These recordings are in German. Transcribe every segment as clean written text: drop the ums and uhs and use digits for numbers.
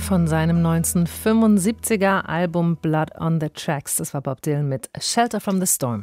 von seinem 1975er Album Blood on the Tracks. Das war Bob Dylan mit Shelter from the Storm.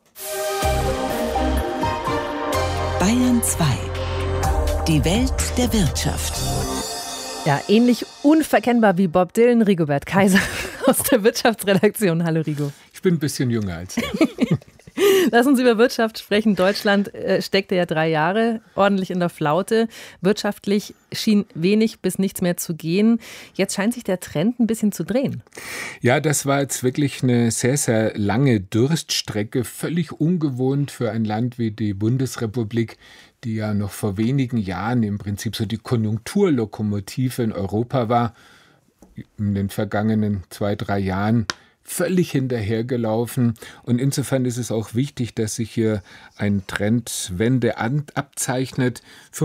Bayern 2. Die Welt der Wirtschaft. Ja, ähnlich unverkennbar wie Bob Dylan, Rigobert Kaiser aus der Wirtschaftsredaktion. Hallo Rigo. Ich bin ein bisschen jünger als du. Lass uns über Wirtschaft sprechen. Deutschland steckte ja 3 Jahre ordentlich in der Flaute. Wirtschaftlich schien wenig bis nichts mehr zu gehen. Jetzt scheint sich der Trend ein bisschen zu drehen. Ja, das war jetzt wirklich eine sehr, sehr lange Durststrecke. Völlig ungewohnt für ein Land wie die Bundesrepublik, die ja noch vor wenigen Jahren im Prinzip so die Konjunkturlokomotive in Europa war. In den vergangenen 2-3 Jahren völlig hinterhergelaufen. Und insofern ist es auch wichtig, dass sich hier eine Trendwende abzeichnet.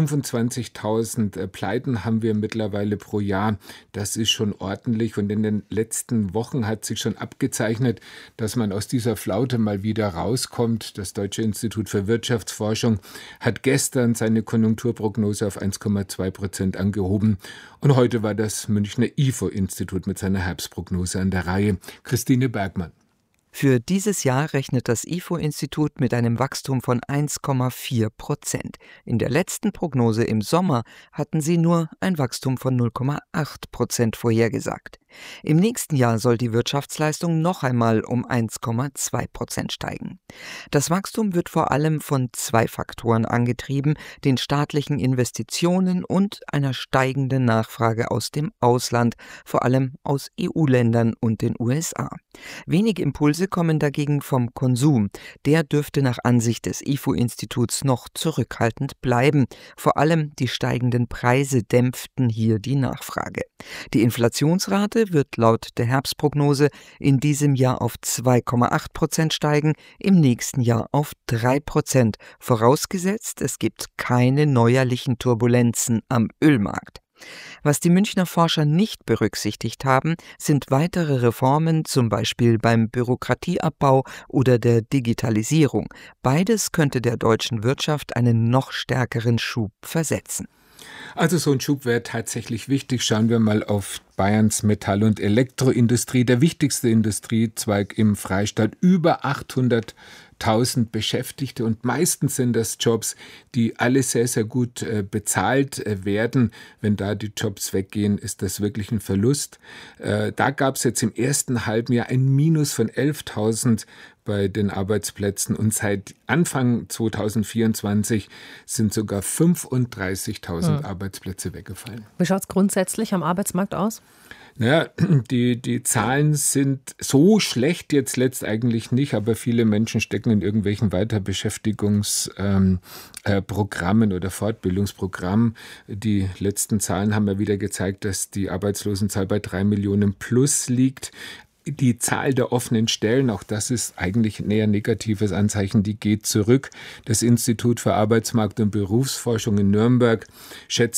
25.000 Pleiten haben wir mittlerweile pro Jahr. Das ist schon ordentlich. Und in den letzten Wochen hat sich schon abgezeichnet, dass man aus dieser Flaute mal wieder rauskommt. Das Deutsche Institut für Wirtschaftsforschung hat gestern seine Konjunkturprognose auf 1,2% angehoben. Und heute war das Münchner IFO-Institut mit seiner Herbstprognose an der Reihe. Christine Bergmann. Für dieses Jahr rechnet das IFO-Institut mit einem Wachstum von 1,4%. In der letzten Prognose im Sommer hatten sie nur ein Wachstum von 0,8% vorhergesagt. Im nächsten Jahr soll die Wirtschaftsleistung noch einmal um 1,2% steigen. Das Wachstum wird vor allem von 2 Faktoren angetrieben: den staatlichen Investitionen und einer steigenden Nachfrage aus dem Ausland, vor allem aus EU-Ländern und den USA. Wenige Impulse kommen dagegen vom Konsum. Der dürfte nach Ansicht des IFO-Instituts noch zurückhaltend bleiben. Vor allem die steigenden Preise dämpften hier die Nachfrage. Die Inflationsrate wird laut der Herbstprognose in diesem Jahr auf 2,8% steigen, im nächsten Jahr auf 3%, vorausgesetzt, es gibt keine neuerlichen Turbulenzen am Ölmarkt. Was die Münchner Forscher nicht berücksichtigt haben, sind weitere Reformen, zum Beispiel beim Bürokratieabbau oder der Digitalisierung. Beides könnte der deutschen Wirtschaft einen noch stärkeren Schub versetzen. Also so ein Schub wäre tatsächlich wichtig. Schauen wir mal auf Bayerns Metall- und Elektroindustrie, der wichtigste Industriezweig im Freistaat. Über 800.000 Beschäftigte und meistens sind das Jobs, die alle sehr, sehr gut bezahlt werden. Wenn da die Jobs weggehen, ist das wirklich ein Verlust. Da gab es jetzt im ersten Halbjahr ein Minus von 11.000 bei den Arbeitsplätzen und seit Anfang 2024 sind sogar 35.000 Arbeitsplätze weggefallen. Wie schaut es grundsätzlich am Arbeitsmarkt aus? Naja, die Zahlen sind so schlecht jetzt eigentlich nicht, aber viele Menschen stecken in irgendwelchen Weiterbbeschäftigungsprogrammen oder Fortbildungsprogrammen. Die letzten Zahlen haben ja wieder gezeigt, dass die Arbeitslosenzahl bei 3 Millionen plus liegt. Die Zahl der offenen Stellen, auch das ist eigentlich ein eher negatives Anzeichen, die geht zurück. Das Institut für Arbeitsmarkt- und Berufsforschung in Nürnberg schätzt